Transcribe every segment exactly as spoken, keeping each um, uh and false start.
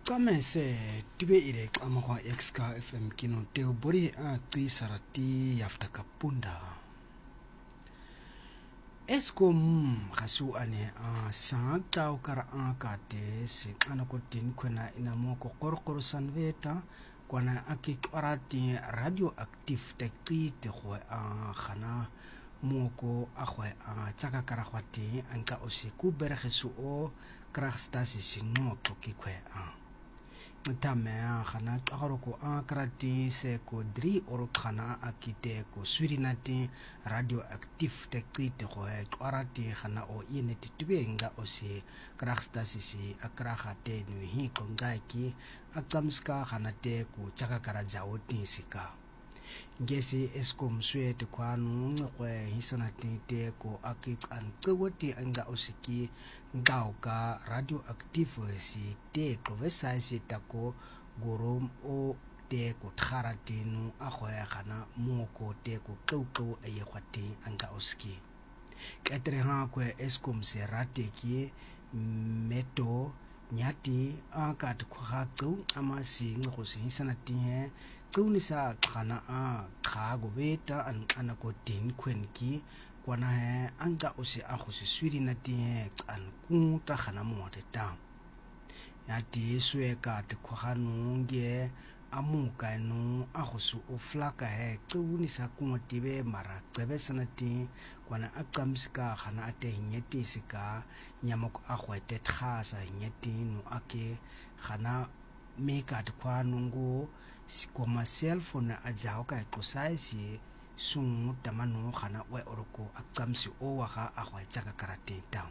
Kame se tibe ire kama kwa X K F M kino teo bori a ti sarati yafta kapunda. Eskom kasu ane a sang tau kara a kate se anakotin kwena inamoko korokoro sanveta kwana aki arati radioactive tekti te khwe a khana moko a khwe a tsaka kara khwati anka osiku beregesu o kragstasi sinoto ki khwe a Tamea khana tsagaroko a krati se ko dri oro khana akite ko swirinati radioactive tekti go e twarati khana o ineti tbenga o se kragstasi si akragate no hi kongaki akamska khana te ko tsaka kara jawoti sika ngesi Eskom swete kwanu ngwe hisanati te ko akik an kwoti anga osiki ngauka radioactive si te ko vesai si tako gorom o te ko tharatinu a khoya khana moko te ko tlotlo e khwati anga oski ketre ha ko Eskom se rate ki meto nyati a ka tkhwatsu amasi ngo se hisanati he Tunisa khana a khago beta an anako tin kwenki kwana he anga ose a go se swiri na tin an ku ta khana mo te ta ya ti swe ka te khwanu nge amuka no a go su o flaka he tunisa ku tibe mara tsebe sana ti kwana a kamska khana ate nyeti sika nyamoko a go te khasa nyeti no ake khana me ka te khwanu ngo Sikoma cellphone a jao ka kusai sung tamanu khana we oroko akamsi o waka a khwa tsaka karate ta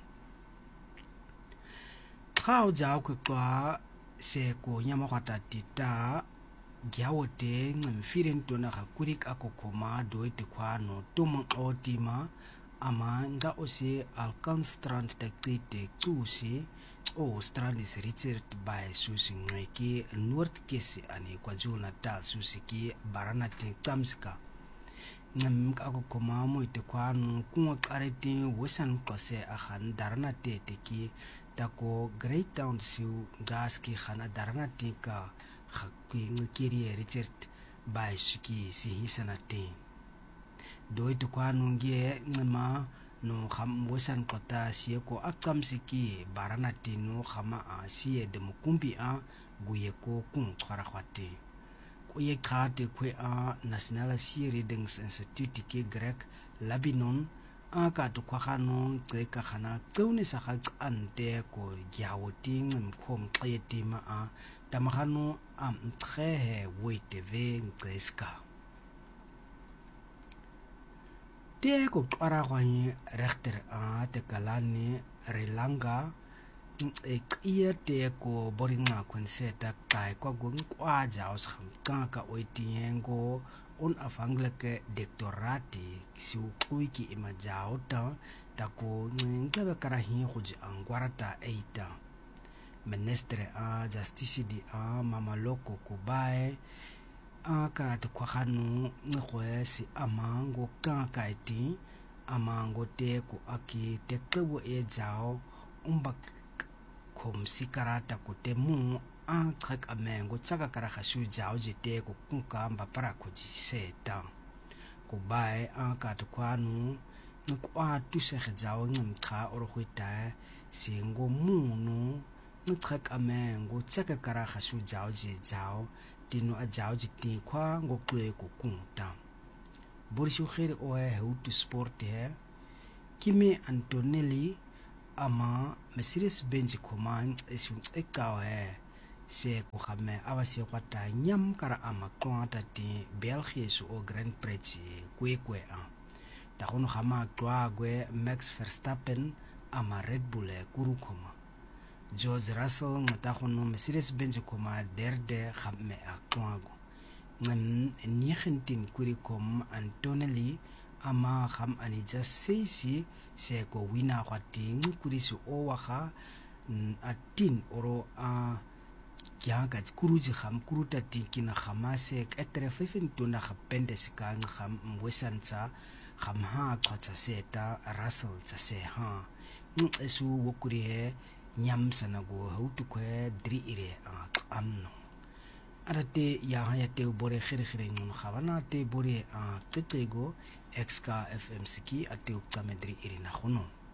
khao jao ku kwa se ko nyama kwata tita gyawote ngmfiren tona ga kurik akokoma doite kwano tum otima ama nga ose alkanstrand tekte tusi o strand is Richard by Susi Ngeki North Kesi ani KwaZulu Natal Susi ki barana te Tsamska ngam ako komamo ite kwanu kunwa karete wesan kose akhan darana te te ki tako Great Town siu gas ki khana darana te ka khaki ngkiri Richard by Suki si hisanate do ite kwanu nge ngama no kham wesan kota sie ko akamsiki barana tinu khama a sie de mukumbi a guye ko kun tsara khwate ko ye khate kwe a National Sea Readings Institute ke Grek Labinon a ka to khano tse ka khana tseune sa ga ante ko gyawoti ngmkhom xetima a tamagano a mtrehe weteve ngceska Te ko twara gwanye rechter a te kalane relanga e kia te ko boringa konseta kai kwa gung kwa jaos kham ka oitiengo on afangleke doctorati siu kuiki ima jaota ta ko ngebe karahi goji angwarata eita ministre a justice di a mamaloko kubae aka te kwakhanu ngwe si amango kaka iti amango te ko aki te kebo e jao umbak kom sikarata ko te mu an trek amengo tsaka kara khasu jao jite ko kunka mbapara ko jiseta ko bae aka te kwanu ngwa tu se jao ngmkha orokhita singo munu ngtrek amengo tsaka kara khasu jao je jao tino a jao jiti kwa ngokwe ko kunta borisho khere o he hutu sport he kimi Antonelli ama Mercedes Benz command esu ekaw he se ko khame awase kwata nyam kara ama kwata ti België so o Grand Prix kwe kwe a ta kono khama kwa gwe Max Verstappen ama Red Bull kuru koma George Russell ngata khono Mercedes Benz koma derde khamme akwago ngam ni khentin kuri kom Antonelli ama kham anija seisi se ko wina kwating kuri su owaha atin oro a kyanga kuruji kham kuruta tikina khamase etre fifin tuna khapende sikang kham wesansa kham ha kwatsa seta Russell tsa se ha esu wokuri he nyam sana go hutu kwe dri ire amno ada te ya ya te bore khire khire ngun khabana te bore a tetego xk fm siki ate ukamedri irina khuno